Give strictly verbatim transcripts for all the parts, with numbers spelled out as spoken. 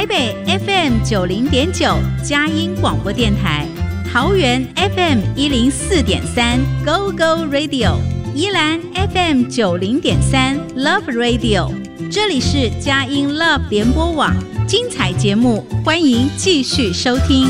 台北 F M 九零点九佳音广播电台，桃园 F M 一零四点三 Go Go Radio， 宜兰 F M 九零点三 Love Radio， 这里是佳音 Love 联播网，精彩节目欢迎继续收听。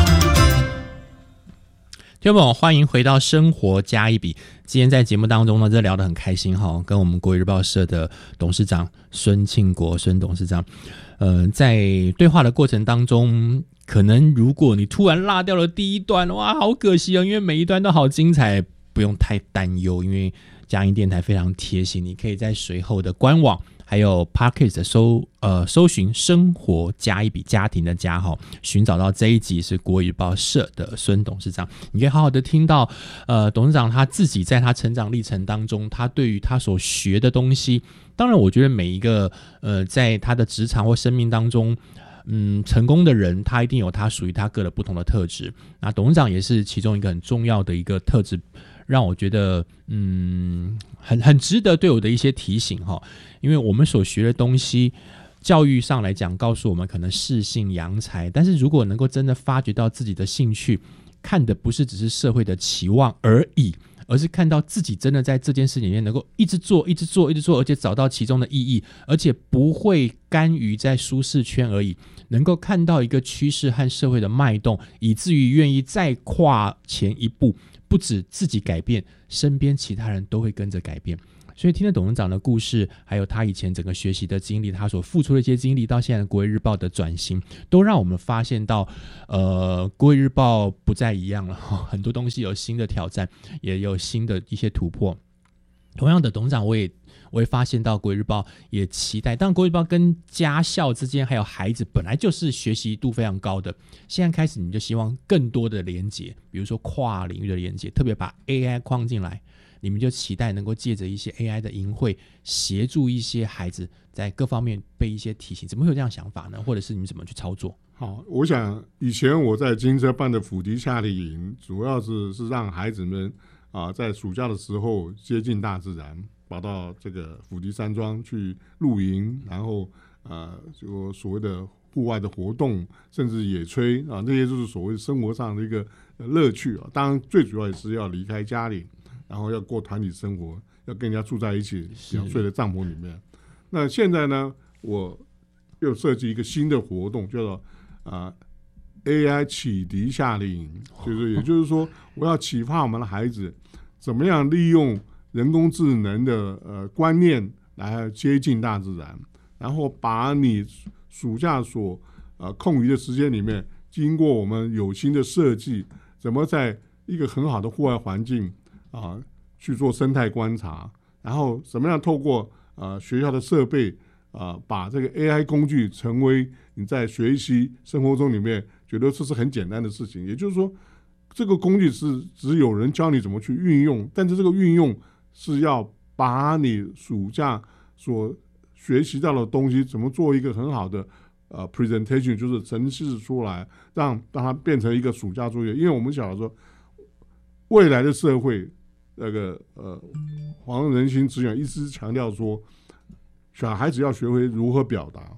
听众朋友，欢迎回到生活加一笔。今天在节目当中呢，这聊得很开心哈，跟我们国语日报社的董事长孙庆国孙董事长，呃，在对话的过程当中，可能如果你突然落掉了第一段，哇，好可惜哦，因为每一段都好精彩，不用太担忧，因为佳音电台非常贴心，你可以在随后的官网还有 Podcast 搜呃搜寻生活加一笔家庭的家哈，寻找到这一集是国语报社的孙董事长，你可以好好的听到呃董事长他自己在他成长历程当中，他对于他所学的东西，当然我觉得每一个呃在他的职场或生命当中。嗯，成功的人他一定有他属于他个的不同的特质，那董事长也是其中一个很重要的一个特质，让我觉得嗯很很值得对我的一些提醒哈，因为我们所学的东西，教育上来讲告诉我们可能适性扬才，但是如果能够真的发掘到自己的兴趣，看的不是只是社会的期望而已，而是看到自己真的在这件事里面能够一直做一直做一直做，而且找到其中的意义，而且不会甘于在舒适圈而已，能够看到一个趋势和社会的脉动，以至于愿意再跨前一步，不止自己改变，身边其他人都会跟着改变。所以听了董事长的故事，还有他以前整个学习的经历，他所付出的一些经历，到现在的国语日报的转型，都让我们发现到呃，国语日报不再一样了，很多东西有新的挑战，也有新的一些突破。同样的，董事长我也我也发现到国语日报也期待，当然国语日报跟家校之间还有孩子本来就是学习度非常高的，现在开始你就希望更多的连结，比如说跨领域的连结，特别把 A I 框进来，你们就期待能够借着一些 A I 的营会，协助一些孩子在各方面被一些提醒，怎么会有这样想法呢？或者是你们怎么去操作？ 好，我想以前我在金车办的辅笛夏令营，主要是是让孩子们啊，在暑假的时候接近大自然，跑到这个辅笛山庄去露营，然后呃，就所谓的户外的活动，甚至野炊啊，那些就是所谓生活上的一个乐趣啊。当然，最主要也是要离开家里，然后要过团体生活，要跟人家住在一起，想睡在帐篷里面。那现在呢，我又设计一个新的活动，叫做啊、呃、A I 启迪夏令营，就是也就是说，我要启发我们的孩子怎么样利用人工智能的呃观念来接近大自然，然后把你暑假所呃空余的时间里面，经过我们有心的设计，怎么在一个很好的户外环境啊去做生态观察，然后怎么样透过呃学校的设备啊，把这个 A I 工具成为你在学习生活中里面觉得这是很简单的事情。也就是说，这个工具是只有人教你怎么去运用，但是这个运用是要把你暑假所学习到的东西怎么做一个很好的呃 presentation， 就是呈示出来，让让它变成一个暑假作业。因为我们晓得说，未来的社会那个呃黄仁勋执行长一直强调说，小孩子要学会如何表达。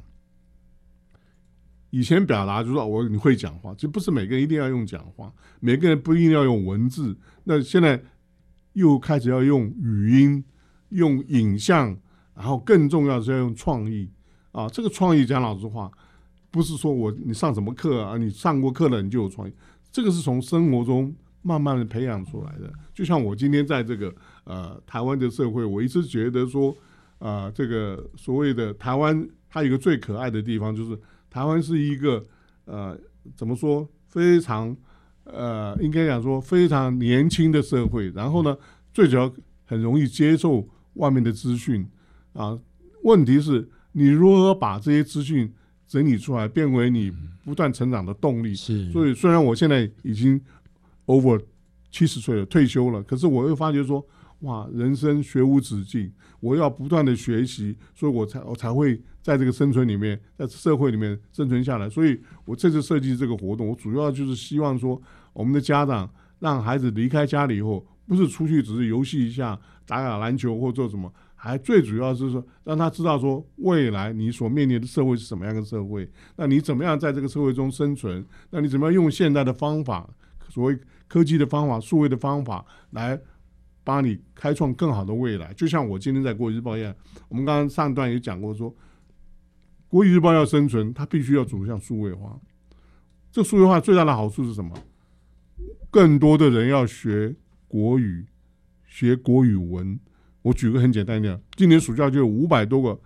以前表达就是说我你会讲话，其实不是每个人一定要用讲话，每个人不一定要用文字。那现在又开始要用语音、用影像，然后更重要的是要用创意啊。这个创意讲老实话，不是说我你上什么课啊，你上过课了你就有创意，这个是从生活中慢慢的培养出来的。就像我今天在这个呃台湾的社会，我一直觉得说，呃，这个所谓的台湾，它有一个最可爱的地方，就是台湾是一个呃怎么说非常呃应该讲说非常年轻的社会，然后呢，最主要很容易接受外面的资讯啊。问题是你如何把这些资讯整理出来，变为你不断成长的动力。 是， 所以虽然我现在已经 over 七十岁了，退休了，可是我又发觉说，哇，人生学无止境，我要不断的学习，所以我才我才会在这个生存里面，在社会里面生存下来。所以我这次设计这个活动，我主要就是希望说，我们的家长让孩子离开家里以后，不是出去只是游戏一下，打打篮球或做什么， 还最主要是说让他知道说未来你所面临的社会是什么样的社会，那你怎么样在这个社会中生存，那你怎么样用现代的方法，所谓科技的方法、数位的方法来帮你开创更好的未来。就像我今天在国语日报一样，我们刚刚上段也讲过说，国语日报要生存，它必须要走向数位化。这数位化最大的好处是什么？更多的人要学国语，学国语文。我举个很简单的，今年暑假就有五百多个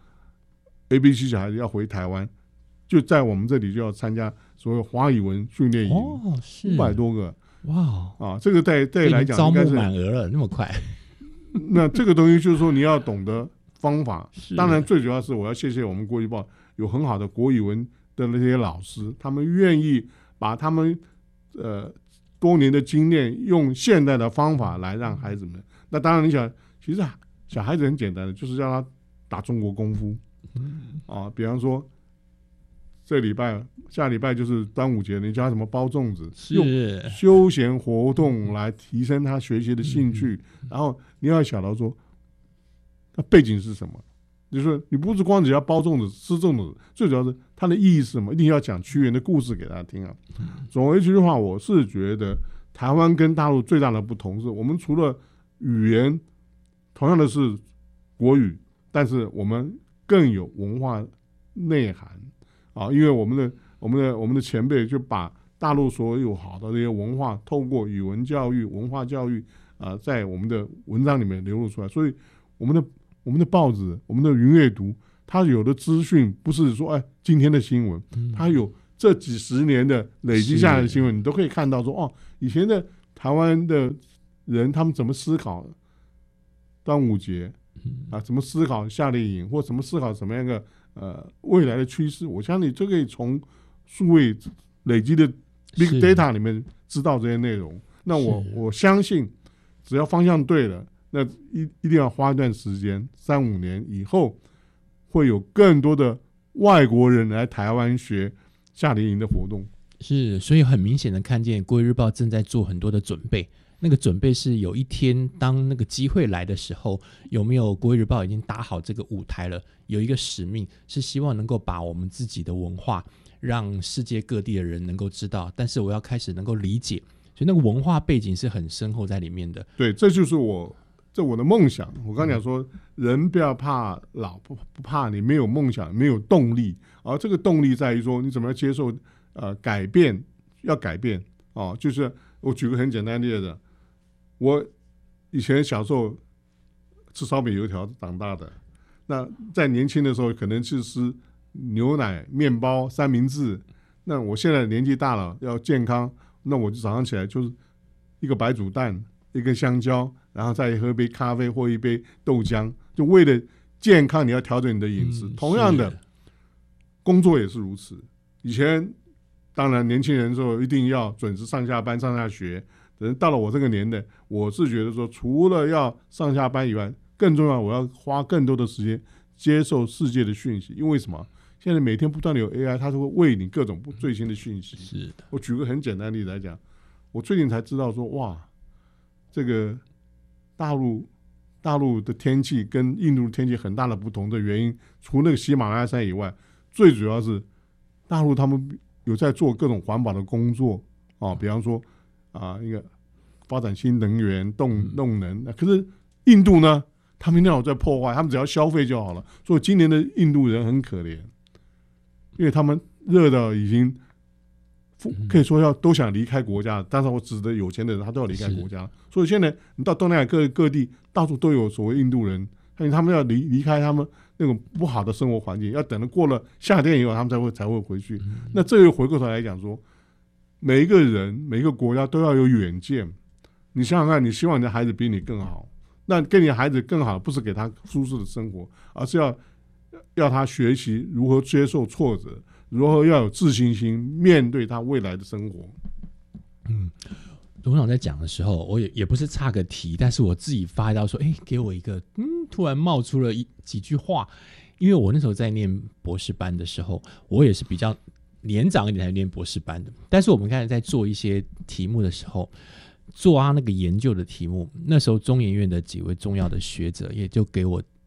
A B C 小孩子要回台湾，就在我们这里就要参加所谓华语文训练营， 哦，是五百多个， 哇啊，这个在在来讲招募应该是满额了，那么快。 那这个东西就是说你要懂得方法， 是当然最主要是我要谢谢我们国语报有很好的国语文的那些老师，他们愿意把他们呃多年的经验用现代的方法来让孩子们。那当然你想，其实小孩子很简单的，就是让他打中国功夫，嗯、啊，比方说这礼拜下礼拜就是端午节，你教他怎么包粽子，用休闲活动来提升他学习的兴趣，嗯、然后你要晓得说，那背景是什么？就是说你不是光只要包粽子吃粽子，最主要是它的意义是什么？一定要讲屈原的故事给他听啊。总而言之的话，我是觉得台湾跟大陆最大的不同是我们除了语言同样的是国语，但是我们更有文化内涵啊，因为我们的我们的我们的前辈就把大陆所有好的这些文化，透过语文教育、文化教育啊，在我们的文章里面流露出来，所以我们的我们的报纸、我们的云阅读，它有的资讯不是说哎今天的新闻，它有这几十年的累积下来的新闻，你都可以看到说哦，以前的台湾的人他们怎么思考的端午节啊，怎么思考夏令营，或怎么思考什么样的呃未来的趋势，我相信就可以从数位累积的 big data 里面知道这些内容。那我我相信，只要方向对了，那一一定要花一段时间，三五年以后，会有更多的外国人来台湾学夏令营的活动。 是，所以很明显的看见国语日报正在做很多的准备。那个准备是有一天当那个机会来的时候，有没有国语日报已经打好这个舞台了？有一个使命是希望能够把我们自己的文化让世界各地的人能够知道，但是我要开始能够理解，所以那个文化背景是很深厚在里面的。 对，这就是我这我的梦想。我刚讲说，人不要怕老，不不怕你没有梦想、没有动力，而这个动力在于说你怎么样接受呃改变，要改变哦。就是我举个很简单的例子。我以前小时候吃烧饼油条长大的，那在年轻的时候可能是吃牛奶、面包、三明治。那我现在年纪大了，要健康，那我就早上起来就是一个白煮蛋，一根香蕉，然后再喝一杯咖啡或一杯豆浆，就为了健康，你要调整你的饮食。嗯、同样的，工作也是如此。以前当然年轻人的时候一定要准时上下班、上下学。等到了我这个年代，我是觉得说，除了要上下班以外，更重要，我要花更多的时间接受世界的讯息。因为什么？现在每天不断的有 A I， 它是会喂你各种最新的讯息。 是的。 我举个很简单的例子来讲，我最近才知道说，哇，这个大陆大陆的天气跟印度的天气很大的不同的原因，除那个喜马拉雅山以外，最主要是大陆他们有在做各种环保的工作啊，比方说。啊，一个发展新能源、动动能、嗯，可是印度呢，他们那有在破坏，他们只要消费就好了。所以今年的印度人很可怜，因为他们热到已经可以说要都想离开国家了。但是我指的有钱的人，他都要离开国家。所以现在你到东南亚各各地，到处都有所谓印度人，他们要离离开他们那种不好的生活环境，要等到过了夏天以后，他们才会才会回去。嗯、那这又回过头来讲说。每一个人每一个国家都要有远见，你想想看，你希望你的孩子比你更好，那给你的孩子更好不是给他舒适的生活，而是要要他学习如何接受挫折，如何要有自信心面对他未来的生活。 嗯，董事长在讲的时候，我也也不是岔个题，但是我自己发到说，哎，给我一个嗯，突然冒出了一几句话，因为我那时候在念博士班的时候，我也是比较年长一点才念博士班的，但是我们刚才在做一些题目的时候，做他那个研究的题目，那时候中研院的几位重要的学者也就给我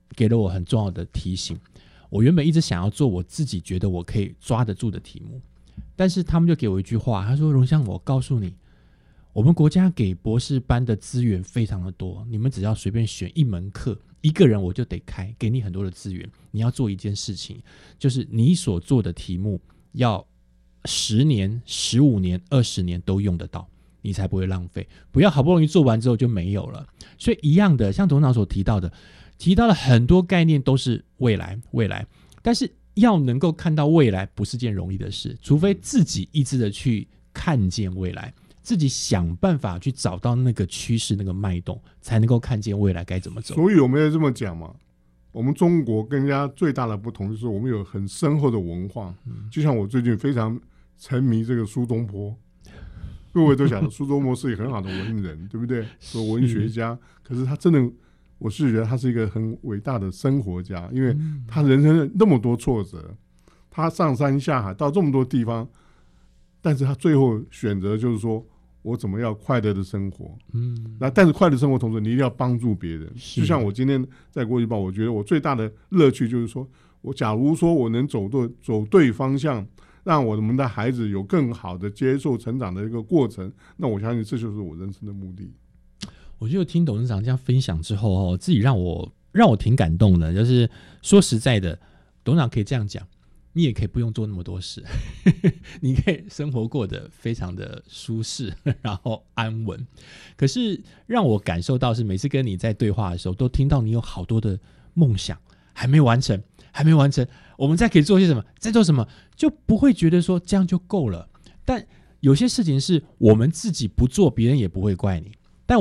给了我很重要的提醒。我原本一直想要做我自己觉得我可以抓得住的题目，但是他们就给我一句话，他说：荣相，我告诉你，我们国家给博士班的资源非常的多，你们只要随便选一门课，一个人我就得开，给你很多的资源。你要做一件事情，就是你所做的题目要十年、十五年、二十年都用得到，你才不会浪费。不要好不容易做完之后就没有了。所以一样的，像董事长所提到的，提到了很多概念都是未来，未来，但是要能够看到未来不是件容易的事，除非自己一直的去看见未来，自己想办法去找到那个趋势、那个脉动，才能够看见未来该怎么走。 所以我们要这么讲嘛，我们中国跟人家最大的不同就是我们有很深厚的文化，嗯、就像我最近非常沉迷这个苏东坡，各位都晓得苏东坡是一个很好的文人，对不对？做文学家，可是他真的，我是觉得他是一个很伟大的生活家，因为他人生那么多挫折，他上山下海到这么多地方，但是他最后选择就是说，我怎么样快乐的生活。嗯，那但是快乐生活同时，你一定要帮助别人。就像我今天在国际报，我觉得我最大的乐趣就是说，我假如说我能走对走对方向，让我们的孩子有更好的接受成长的一个过程，那我相信这就是我人生的目的。 我觉得听董事长这样分享之后，哦，自己让我让我挺感动的。就是说实在的，董事长可以这样讲，你也可以不用做那么多事，你可以生活过得非常的舒适，然后安稳。可是让我感受到是，每次跟你在对话的时候，都听到你有好多的梦想还没完成，还没完成，我们再可以做些什么，再做什么，就不会觉得说这样就够了。但有些事情是我们自己不做，别人也不会怪你。